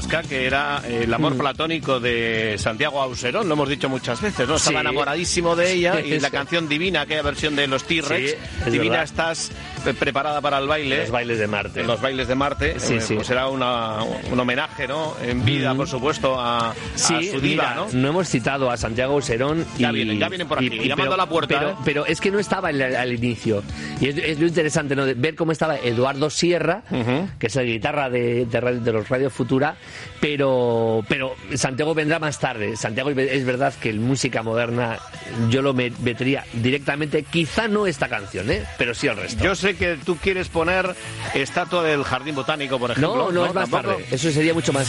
Tosca, que era el amor platónico de Santiago Auserón, lo hemos dicho muchas veces, ¿no? Estaba enamoradísimo de ella, y la canción Divina, aquella versión de los T-Rex, Divina, verdad. Estás preparada para el baile. Los bailes de Marte. Los bailes de Marte, pues era un homenaje, ¿no? En vida, por supuesto, a su diva, ¿no? No hemos citado a Santiago Auserón. Ya vienen por aquí, llamando a la puerta. Pero es que no estaba al inicio. Y es lo interesante, ¿no? De ver cómo estaba Eduardo Sierra, que es la guitarra de los Radio Futura, pero Santiago vendrá más tarde. Santiago, es verdad que en música moderna yo lo metería directamente, quizá no esta canción, pero sí el resto. Yo sé que tú quieres poner Estatua del Jardín Botánico, por ejemplo. No, es más tarde. Eso sería mucho más